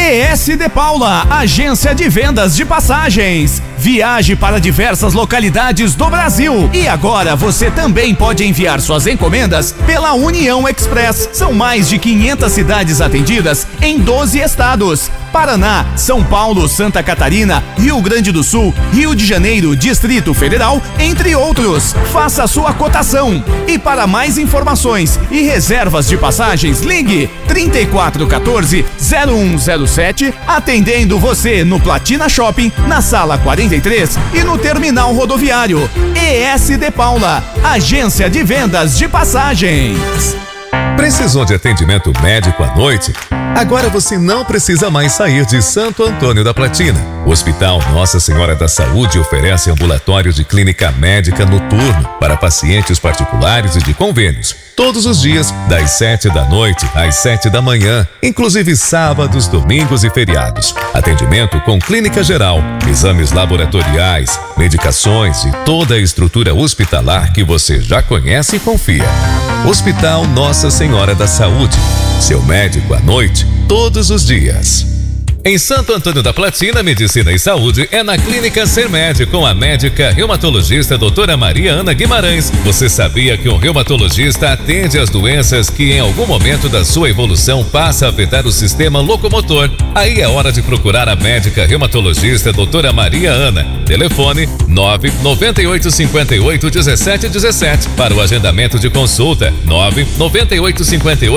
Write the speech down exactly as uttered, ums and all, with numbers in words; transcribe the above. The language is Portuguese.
E S de Paula, agência de vendas de passagens. Viaje para diversas localidades do Brasil. E agora você também pode enviar suas encomendas pela União Express. São mais de quinhentas cidades atendidas em doze estados: Paraná, São Paulo, Santa Catarina, Rio Grande do Sul, Rio de Janeiro, Distrito Federal, entre outros. Faça sua cotação. E para mais informações e reservas de passagens, ligue trinta e quatro quatorze, zero um zero sete, atendendo você no Platina Shopping, na sala quarenta e três e no terminal rodoviário. E S de Paula, agência de vendas de passagens. Precisou de atendimento médico à noite? Agora você não precisa mais sair de Santo Antônio da Platina. O Hospital Nossa Senhora da Saúde oferece ambulatório de clínica médica noturno para pacientes particulares e de convênios, todos os dias, das sete da noite às sete da manhã, inclusive sábados, domingos e feriados. Atendimento com clínica geral, exames laboratoriais, medicações e toda a estrutura hospitalar que você já conhece e confia. Hospital Nossa Senhora da Saúde, seu médico à noite, todos os dias. Em Santo Antônio da Platina, Medicina e Saúde é na Clínica Sermed, com a médica reumatologista doutora Maria Ana Guimarães. Você sabia que um reumatologista atende as doenças que em algum momento da sua evolução passa a afetar o sistema locomotor? Aí é hora de procurar a médica reumatologista doutora Maria Ana. Telefone nove nove oito cinco oito um sete um sete para o agendamento de consulta. nove nove oito cinco oito